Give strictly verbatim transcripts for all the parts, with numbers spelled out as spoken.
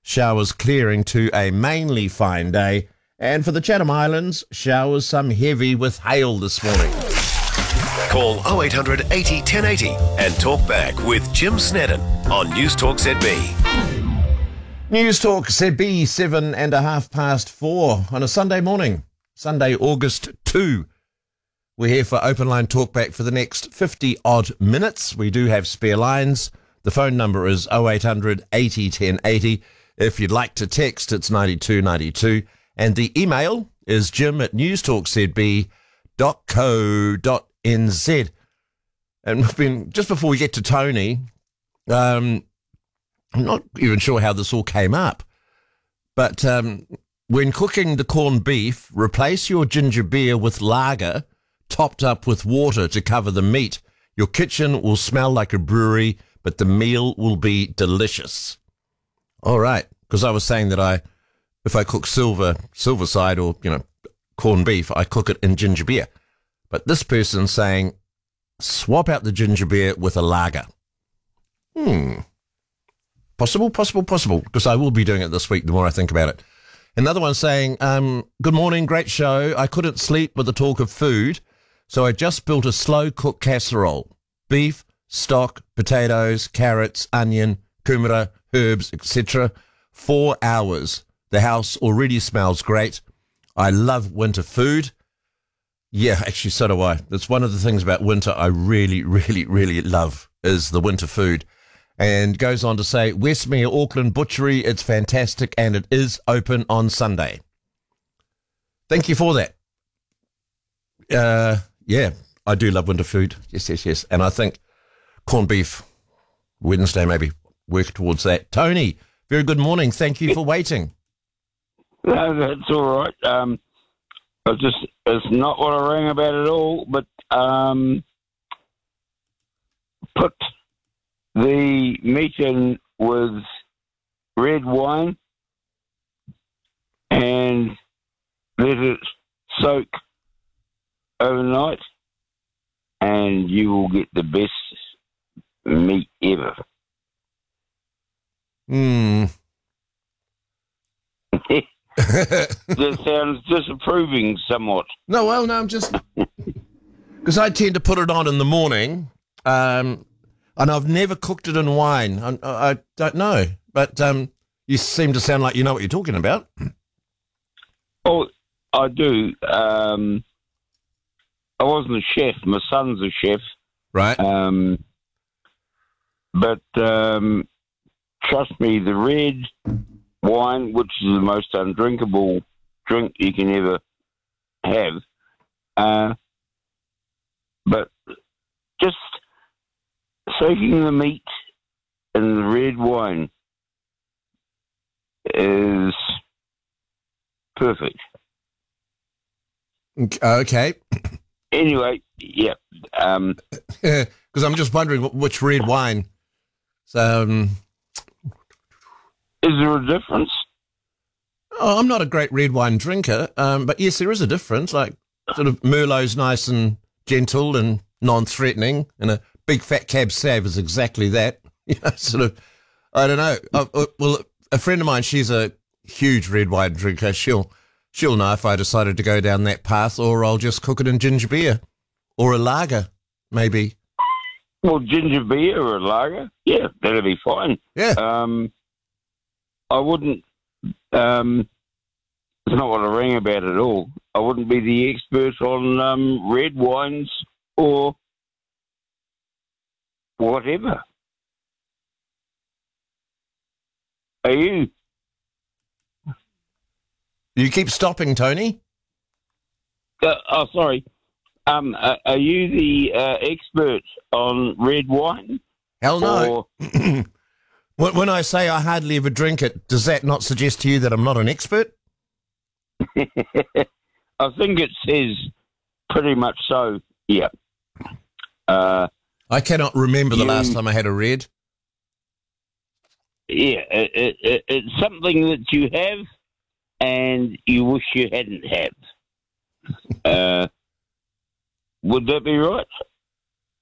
showers clearing to a mainly fine day. And for the Chatham Islands, showers some heavy with hail this morning. Call oh eight hundred eighty, ten eighty and talk back with Jim Snedden on News Talk Z B. News Talk Z B, seven and a half past four on a Sunday morning, Sunday, August second. We're here for Open Line Talkback for the next fifty-odd minutes. We do have spare lines. The phone number is oh eight hundred eighty, ten eighty. If you'd like to text, it's ninety-two ninety-two. And the email is jim at newstalkzb dot co dot nz. And we've been, just before we get to Tony, um, I'm not even sure how this all came up, but um, when cooking the corned beef, replace your ginger beer with lager, topped up with water to cover the meat. Your kitchen will smell like a brewery, but the meal will be delicious. All right, because I was saying that I, if I cook silver, silver side or, you know, corned beef, I cook it in ginger beer. But this person's saying, swap out the ginger beer with a lager. Hmm. Possible, possible, possible, because I will be doing it this week the more I think about it. Another one saying, um, good morning, great show. I couldn't sleep with the talk of food, so I just built a slow-cook casserole. Beef, stock, potatoes, carrots, onion, kumara, herbs, et cetera. Four hours. The house already smells great. I love winter food. Yeah, actually, so do I. That's one of the things about winter I really, really, really love is the winter food. And goes on to say, Westmere Auckland Butchery, it's fantastic and it is open on Sunday. Thank you for that. Uh, yeah, I do love winter food. Yes, yes, yes. And I think corned beef, Wednesday maybe, work towards that. Tony, very good morning. Thank you for waiting. No, that's all right. Um, I just, it's not what I rang about at all, but um, put the meat in with red wine and let it soak overnight and you will get the best meat ever. Hmm. That sounds disapproving somewhat. No, well, no, I'm just... Because I tend to put it on in the morning, um, and I've never cooked it in wine. I, I don't know, but um, you seem to sound like you know what you're talking about. Oh, I do. Um, I wasn't a chef. My son's a chef. Right. Um, but um, trust me, the red wine, which is the most undrinkable drink you can ever have, uh, but just soaking the meat in the red wine is perfect. Okay. Anyway, yeah. Um, Because I'm just wondering which red wine. So, um, is there a difference? oh, I'm not a great red wine drinker, um, but yes, there is a difference. Like, sort of Merlot's nice and gentle and non-threatening, and a big fat cab sav is exactly that. You know, sort of, I don't know. Uh, uh, well, a friend of mine, she's a huge red wine drinker. She'll she'll know if I decided to go down that path, or I'll just cook it in ginger beer or a lager, maybe. Well, ginger beer or a lager, yeah, that'll be fine. Yeah. Um, I wouldn't. Um, it's not what I rang about at all. I wouldn't be the expert on um, red wines or whatever. Are you? You keep stopping, Tony. Uh, oh, sorry. Um, uh, are you the uh, expert on red wine? Hell no. Or- When when I say I hardly ever drink it, does that not suggest to you that I'm not an expert? I think it says pretty much so, yeah. Uh, I cannot remember the You- last time I had a red. yeah, it, it, it, it's something that you have and you wish you hadn't had. Uh, would that be right?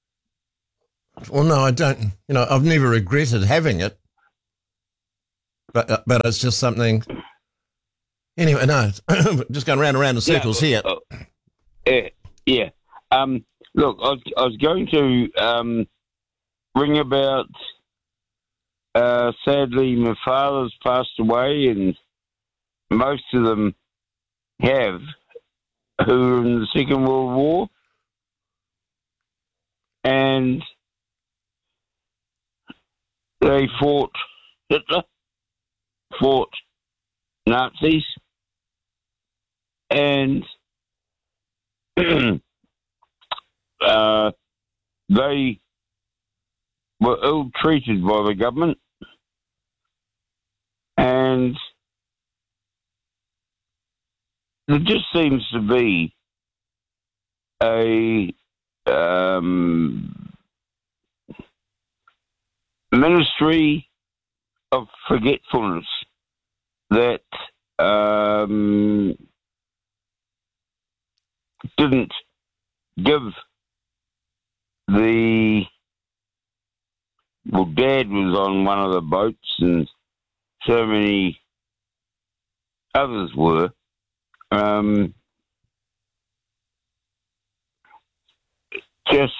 Well, no, I don't. You know, I've never regretted having it. but uh, but it's just something. Anyway, no, just going round and round in circles yeah, here. Uh, yeah, yeah. Um, look, I was, I was going to um, ring about. Uh, sadly, my father's passed away, and most of them have who were in the Second World War, and they fought Hitler, fought Nazis, and uh, they were ill-treated by the government, and there just seems to be a um, ministry of forgetfulness that um, didn't give the well, Dad was on one of the boats, and so many others were. Um, just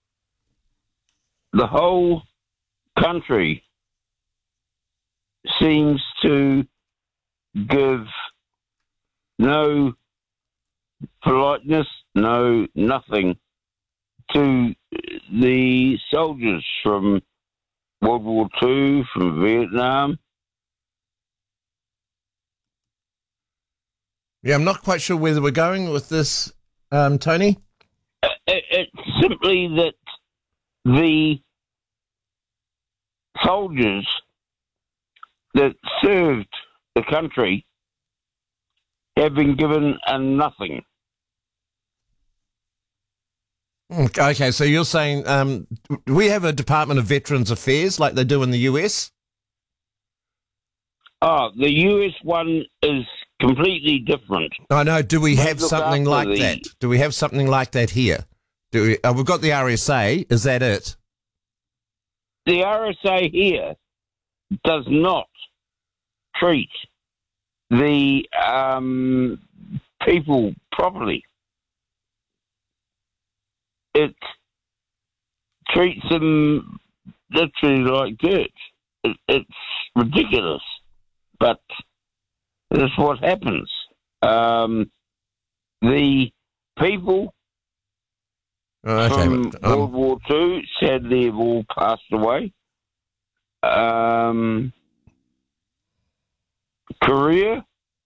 the whole country seems to give no politeness, no nothing to the soldiers from World War Two, from Vietnam. Yeah, I'm not quite sure whether we're going with this, um, Tony. It, it's simply that the soldiers that served the country have been given a nothing. Okay, so you're saying um, do we have a Department of Veterans Affairs like they do in the U S? Oh, the U S one is completely different. I know. Do we They have look something after like the- that? Do we have something like that here? Do we? Uh, we've got the R S A. Is that it? The R S A here does not treat the um, people properly. It treats them literally like dirt. It, it's ridiculous, but that's what happens. Um, the people Oh, okay. from but, um, World War Two sadly have all passed away. Um, Korea,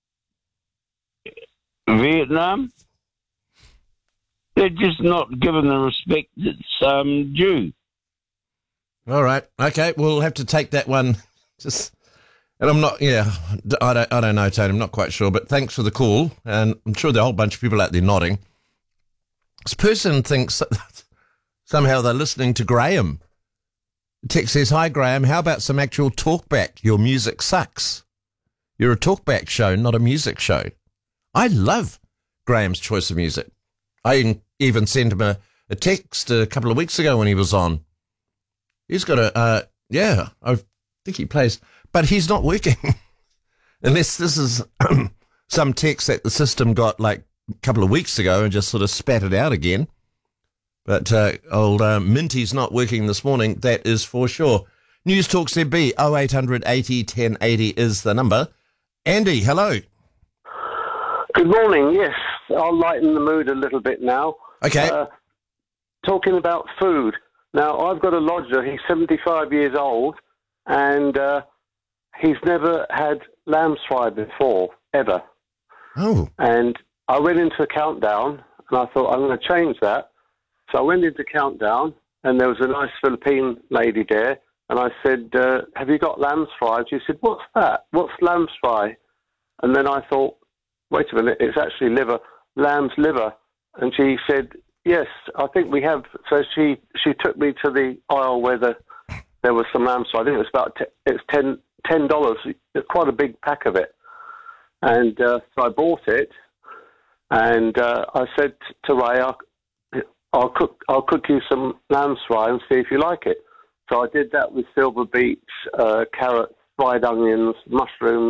Vietnam, they're just not given the respect that's um, due. all right. Okay. We'll have to take that one. Just, and I'm not. Yeah, I don't. I don't know, Tony. I'm not quite sure. But thanks for the call, and I'm sure there are a whole bunch of people out there nodding. This person thinks that somehow they're listening to Graham. The text says, "Hi Graham. How about some actual talkback? Your music sucks. You're a talkback show, not a music show." I love Graham's choice of music. I even sent him a, a text a couple of weeks ago when he was on. He's got a, uh, yeah, I think he plays, but he's not working. Unless this is some text that the system got like a couple of weeks ago and just sort of spat it out again. But uh, old uh, Minty's not working this morning, that is for sure. News Talk Z B, oh eight hundred eighty ten eighty is the number. Andy, hello. Good morning. Yes, I'll lighten the mood a little bit now. Okay. Uh, talking about food. Now, I've got a lodger. He's seventy-five years old, and uh, he's never had lamb's fry before, ever. Oh. And I went into Countdown, and I thought, I'm going to change that. So I went into Countdown, and there was a nice Philippine lady there, and I said, uh, have you got lamb's fry? She said, what's that? What's lamb's fry? And then I thought, wait a minute, it's actually liver, lamb's liver. And she said, yes, I think we have. So she, she took me to the aisle where the, there was some lamb's fry. I think it was about, t- it's ten, ten dollars. It's quite a big pack of it. And uh, so I bought it, and uh, I said to Ray, I'll, I'll cook, I'll cook you some lamb's fry and see if you like it. So I did that with silver beets, uh, carrots, fried onions, mushrooms,